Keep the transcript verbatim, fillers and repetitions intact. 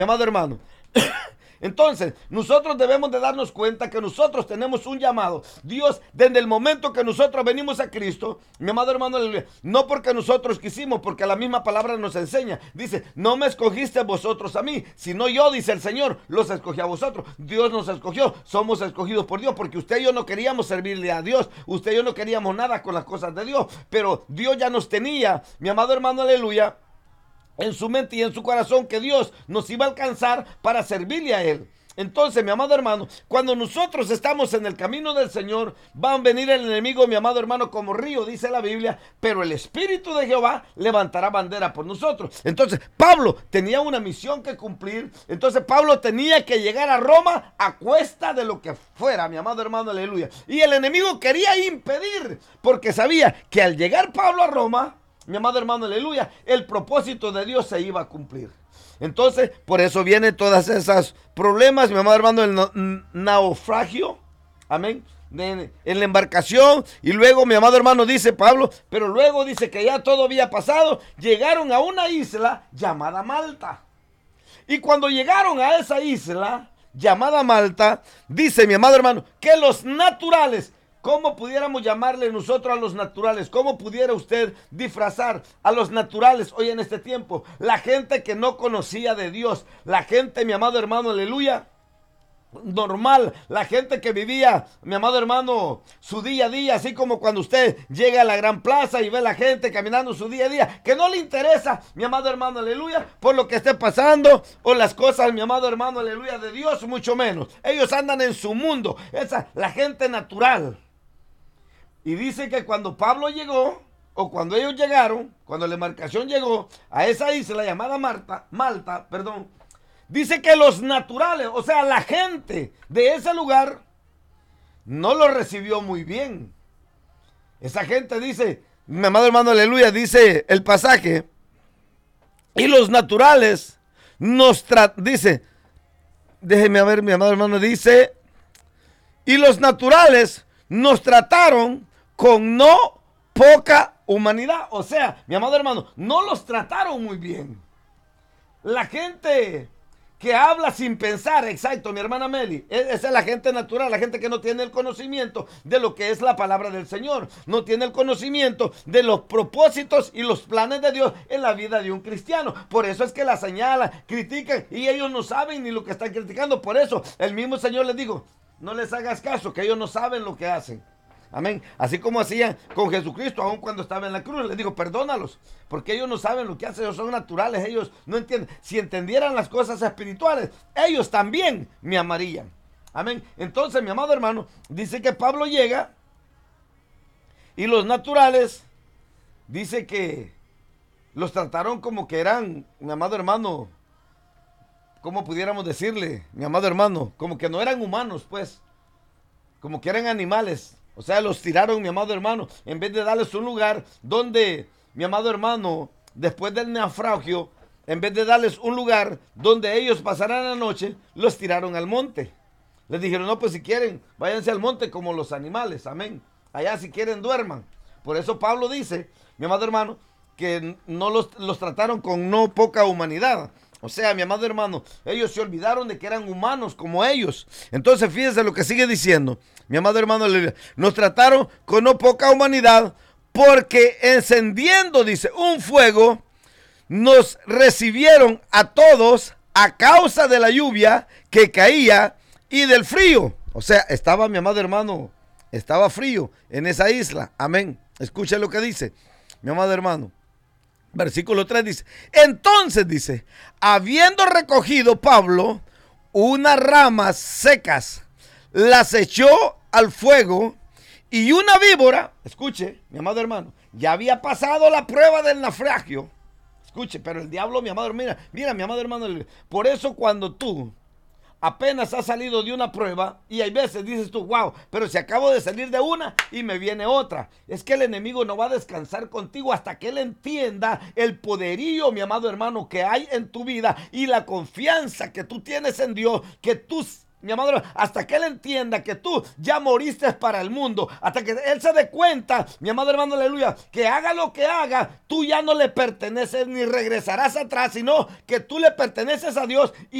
amado hermano. Entonces, nosotros debemos de darnos cuenta que nosotros tenemos un llamado. Dios, desde el momento que nosotros venimos a Cristo, mi amado hermano, no porque nosotros quisimos, porque la misma palabra nos enseña. Dice, no me escogiste vosotros a mí, sino yo, dice el Señor, los escogí a vosotros. Dios nos escogió, somos escogidos por Dios, porque usted y yo no queríamos servirle a Dios. Usted y yo no queríamos nada con las cosas de Dios, pero Dios ya nos tenía, mi amado hermano, aleluya, en su mente y en su corazón, que Dios nos iba a alcanzar para servirle a Él. Entonces, mi amado hermano, cuando nosotros estamos en el camino del Señor, va a venir el enemigo, mi amado hermano, como río, dice la Biblia, pero el Espíritu de Jehová levantará bandera por nosotros. Entonces, Pablo tenía una misión que cumplir. Entonces, Pablo tenía que llegar a Roma a cuesta de lo que fuera, mi amado hermano, aleluya. Y el enemigo quería impedir, porque sabía que al llegar Pablo a Roma, mi amado hermano, aleluya, el propósito de Dios se iba a cumplir. Entonces, por eso vienen todas esas problemas, mi amado hermano, el naufragio, amén, en, en la embarcación. Y luego, mi amado hermano, dice Pablo, pero luego dice que ya todo había pasado, llegaron a una isla llamada Malta. Y cuando llegaron a esa isla llamada Malta, dice mi amado hermano, que los naturales, ¿cómo pudiéramos llamarle nosotros a los naturales? ¿Cómo pudiera usted disfrazar a los naturales hoy en este tiempo? La gente que no conocía de Dios, la gente, mi amado hermano, aleluya, normal, la gente que vivía, mi amado hermano, su día a día, así como cuando usted llega a la gran plaza y ve a la gente caminando su día a día, que no le interesa, mi amado hermano, aleluya, por lo que esté pasando o las cosas, mi amado hermano, aleluya, de Dios, mucho menos. Ellos andan en su mundo, esa, la gente natural. Y dice que cuando Pablo llegó, o cuando ellos llegaron, cuando la embarcación llegó a esa isla llamada Malta, Malta, perdón, dice que los naturales, o sea, la gente de ese lugar, no lo recibió muy bien. Esa gente dice, mi amado hermano, aleluya, dice el pasaje, y los naturales nos tratan, dice, déjeme ver, mi amado hermano, dice, y los naturales nos trataron con no poca humanidad. O sea, mi amado hermano, no los trataron muy bien. La gente que habla sin pensar, exacto, mi hermana Meli, esa es la gente natural, la gente que no tiene el conocimiento de lo que es la palabra del Señor, no tiene el conocimiento de los propósitos y los planes de Dios en la vida de un cristiano. Por eso es que la señalan, critican, y ellos no saben ni lo que están criticando. Por eso el mismo Señor les dijo, no les hagas caso, que ellos no saben lo que hacen. Amén. Así como hacían con Jesucristo, aun cuando estaba en la cruz, les digo, perdónalos, porque ellos no saben lo que hacen, ellos son naturales, ellos no entienden. Si entendieran las cosas espirituales, ellos también me amarían. Amén. Entonces, mi amado hermano, dice que Pablo llega y los naturales, dice que los trataron como que eran, mi amado hermano, ¿cómo pudiéramos decirle, mi amado hermano? Como que no eran humanos, pues, como que eran animales. O sea, los tiraron, mi amado hermano, en vez de darles un lugar donde, mi amado hermano, después del naufragio, en vez de darles un lugar donde ellos pasaran la noche, los tiraron al monte. Les dijeron, no, pues si quieren, váyanse al monte como los animales, amén. Allá si quieren duerman. Por eso Pablo dice, mi amado hermano, que no los, los trataron con no poca humanidad. O sea, mi amado hermano, ellos se olvidaron de que eran humanos como ellos. Entonces, fíjense lo que sigue diciendo. Mi amado hermano, nos trataron con no poca humanidad, porque encendiendo, dice, un fuego, nos recibieron a todos a causa de la lluvia que caía y del frío. O sea, estaba, mi amado hermano, estaba frío en esa isla. Amén. Escucha lo que dice, mi amado hermano. Versículo tres dice, entonces dice, habiendo recogido Pablo unas ramas secas, las echó al fuego, y una víbora, escuche, mi amado hermano, ya había pasado la prueba del naufragio. Escuche, pero el diablo, mi amado, mira, mira, mi amado hermano, por eso cuando tú apenas has salido de una prueba, y hay veces dices tú, wow, pero si acabo de salir de una y me viene otra, es que el enemigo no va a descansar contigo hasta que él entienda el poderío, mi amado hermano, que hay en tu vida y la confianza que tú tienes en Dios, que tú mi amado hermano, hasta que Él entienda que tú ya moriste para el mundo, hasta que Él se dé cuenta, mi amado hermano, aleluya, que haga lo que haga, tú ya no le perteneces ni regresarás atrás, sino que tú le perteneces a Dios. Y